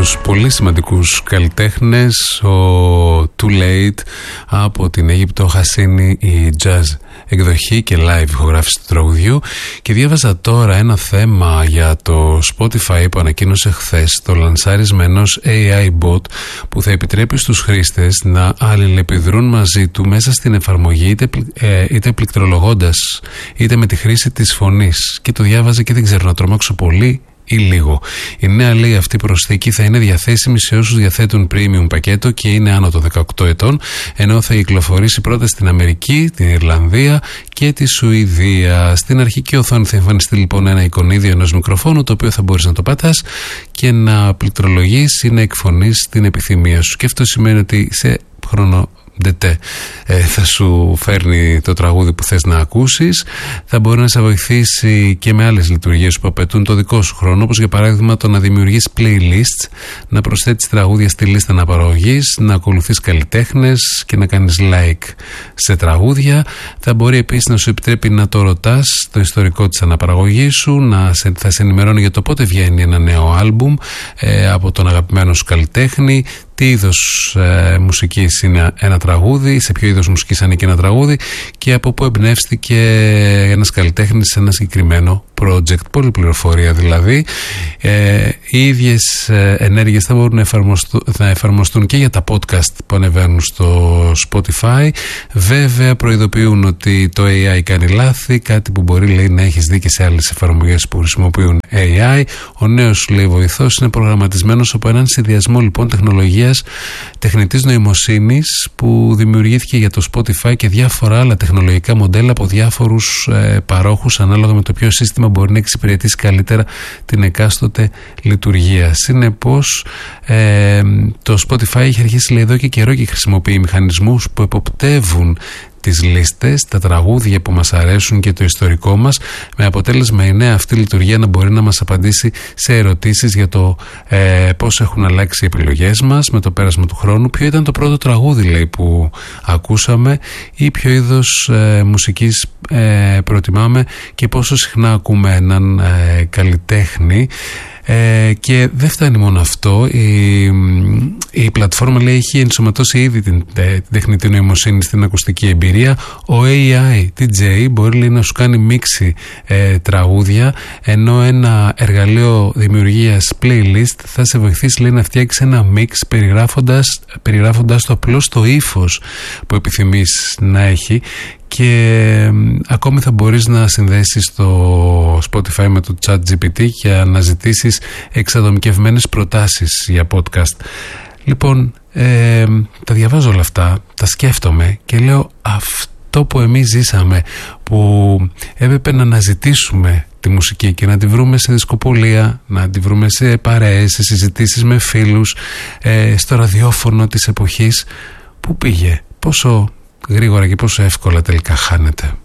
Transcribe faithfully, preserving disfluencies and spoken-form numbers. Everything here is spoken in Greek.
άλλους πολύ σημαντικούς καλλιτέχνες, ο Too Late από την Αίγυπτο, Χασίνη, η jazz εκδοχή και live ηχογράφηση του τραγουδιού. Και διάβαζα τώρα ένα θέμα για το Spotify που ανακοίνωσε χθες το λανσάρισμα ενός έι άι bot που θα επιτρέπει στους χρήστες να αλληλεπιδρούν μαζί του μέσα στην εφαρμογή, είτε, ε, είτε πληκτρολογώντας είτε με τη χρήση της φωνής. Και το διάβαζα και δεν ξέρω να τρομάξω πολύ ή λίγο. Η νέα, λέει, αυτή προσθήκη θα είναι διαθέσιμη σε όσους διαθέτουν premium πακέτο και είναι άνω των δεκαοκτώ ετών, ενώ θα κυκλοφορήσει πρώτα στην Αμερική, την Ιρλανδία και τη Σουηδία. Στην αρχική οθόνη θα εμφανιστεί λοιπόν ένα εικονίδιο ενός μικροφόνου, το οποίο θα μπορείς να το πατάς και να πληκτρολογείς ή να εκφωνείς την επιθυμία σου. Και αυτό σημαίνει ότι σε χρόνο Ντετέ, ε, θα σου φέρνει το τραγούδι που θες να ακούσεις. Θα μπορεί να σε βοηθήσει και με άλλες λειτουργίες που απαιτούν το δικό σου χρόνο, όπως για παράδειγμα το να δημιουργείς playlists, να προσθέτεις τραγούδια στη λίστα αναπαραγωγής, να ακολουθείς καλλιτέχνες και να κάνεις like σε τραγούδια. Θα μπορεί επίσης να σου επιτρέπει να το ρωτάς το ιστορικό της αναπαραγωγής σου, να σε, θα σε ενημερώνει για το πότε βγαίνει ένα νέο άλμπουμ ε, από τον αγαπημένο σου καλλιτέχνη, τι είδος ε, μουσικής είναι ένα τραγούδι, σε ποιο είδος μουσικής ανήκει ένα τραγούδι και από πού εμπνεύστηκε ένας καλλιτέχνης σε ένα συγκεκριμένο project. Πολλή πληροφορία δηλαδή. Ε, οι ίδιες ε, ενέργειες θα μπορούν να εφαρμοστούν, να εφαρμοστούν και για τα podcast που ανεβαίνουν στο Spotify. Βέβαια προειδοποιούν ότι το έι άι κάνει λάθη, κάτι που μπορεί, λέει, να έχεις δει και σε άλλες εφαρμογές που χρησιμοποιούν έι άι. Ο νέος, λέει, βοηθός είναι προγραμματισμένος από έναν συνδυασμό λοιπόν τεχνολογίας τεχνητής νοημοσύνης που δημιουργήθηκε για το Spotify και διάφορα άλλα τεχνολογικά μοντέλα από διάφορους ε, παρόχους ανάλογα με το ποιο σύστημα μπορεί να εξυπηρετήσει καλύτερα την εκάστοτε λειτουργία. Συνεπώς ε, το Spotify έχει αρχίσει, λέει, εδώ και καιρό και χρησιμοποιεί μηχανισμούς που εποπτεύουν τις λίστες, τα τραγούδια που μας αρέσουν και το ιστορικό μας, με αποτέλεσμα η νέα αυτή λειτουργία να μπορεί να μας απαντήσει σε ερωτήσεις για το ε, πώς έχουν αλλάξει οι επιλογές μας με το πέρασμα του χρόνου, ποιο ήταν το πρώτο τραγούδι, λέει, που ακούσαμε ή ποιο είδος ε, μουσικής ε, προτιμάμε και πόσο συχνά ακούμε έναν ε, καλλιτέχνη. Ε, και δεν φτάνει μόνο αυτό. Η, η πλατφόρμα, λέει, έχει ενσωματώσει ήδη την, την τεχνητή νοημοσύνη στην ακουστική εμπειρία. Ο έι άι τι τζέι μπορεί, λέει, να σου κάνει μίξη ε, τραγούδια, ενώ ένα εργαλείο δημιουργίας playlist θα σε βοηθήσει, λέει, να φτιάξει ένα μίξ περιγράφοντας, περιγράφοντας το απλώς το ύφος που επιθυμείς να έχει. Και ε, ακόμη θα μπορείς να συνδέσεις το Spotify με το ChatGPT και να αναζητήσεις εξατομικευμένες προτάσεις για podcast. Λοιπόν, ε, τα διαβάζω όλα αυτά, τα σκέφτομαι και λέω αυτό που εμείς ζήσαμε, που έπρεπε να αναζητήσουμε τη μουσική και να τη βρούμε σε δισκοπολία, να τη βρούμε σε παρέες, σε συζητήσεις με φίλους, ε, στο ραδιόφωνο της εποχής, πού πήγε, πόσο γρήγορα και πόσο εύκολα τελικά χάνεται.